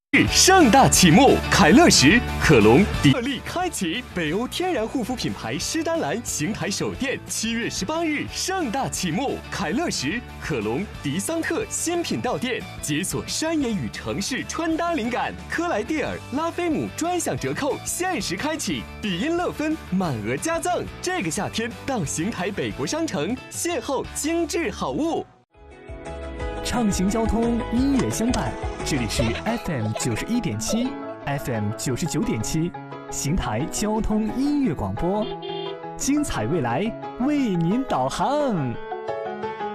盛大启幕，凯乐石可隆特例开启，北欧天然护肤品牌诗丹兰邢台首店7月18日盛大启幕，凯乐石可隆迪桑特新品到店，解锁山野与城市穿搭灵感，科莱蒂尔拉菲姆专享折扣限时开启，比音乐芬满额加赠，这个夏天到邢台北国商城邂逅精致好物。 畅行交通，音乐相伴。这里是 FM 91.7 ，FM 99.7，邢台交通音乐广播，精彩未来为您导航。